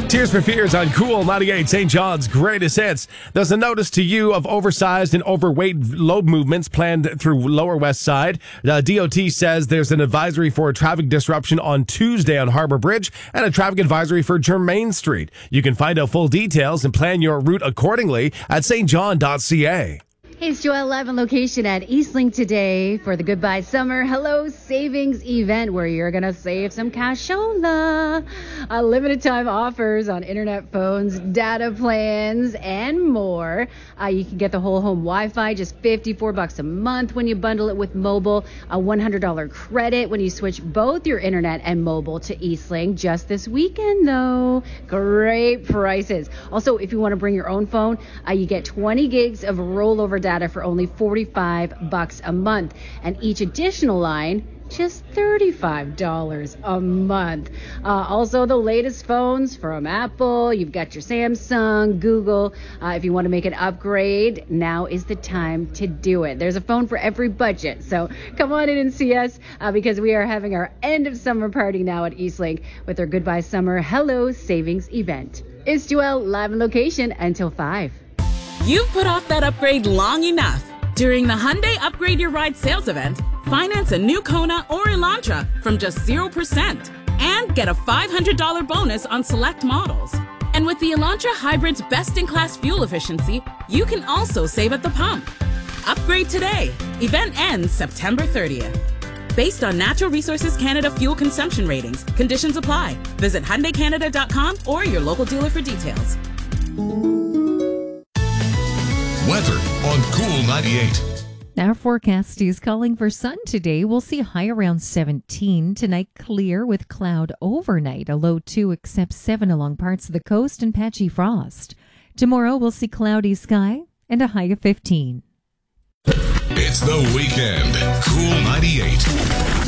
Tears for Fears on Cool 98, St. John's greatest hits. There's a notice to you of oversized and overweight load movements planned through Lower West Side. DOT says there's an advisory for a traffic disruption on Tuesday on Harbor Bridge and a traffic advisory for Germain Street. You can find out full details and plan your route accordingly at stjohn.ca. Hey, it's Joelle live on location at Eastlink today for the Goodbye Summer Hello Savings event where you're going to save some cashola. Limited time offers on internet phones, data plans, and more. You can get the whole home Wi-Fi, just $54 a month when you bundle it with mobile. A $100 credit when you switch both your internet and mobile to Eastlink just this weekend, though. Great prices. Also, if you want to bring your own phone, you get 20 gigs of rollover data for only $45 a month, and each additional line just $35 a month. Also, the latest phones from Apple. You've got your Samsung, Google. If you want to make an upgrade, now is the time to do it. There's a phone for every budget, so come on in and see us because we are having our end of summer party now at Eastlink with our Goodbye Summer Hello Savings event. It's Joelle live on location until 5. You've put off that upgrade long enough. During the Hyundai Upgrade Your Ride sales event, finance a new Kona or Elantra from just 0% and get a $500 bonus on select models. And with the Elantra Hybrid's best-in-class fuel efficiency, you can also save at the pump. Upgrade today. Event ends September 30th. Based on Natural Resources Canada fuel consumption ratings, conditions apply. Visit HyundaiCanada.com or your local dealer for details. Weather on Cool 98. Our forecast is calling for sun today. We'll see a high around 17. Tonight, clear with cloud overnight. A low 2 except 7 along parts of the coast and patchy frost. Tomorrow, we'll see cloudy sky and a high of 15. It's the weekend. Cool 98.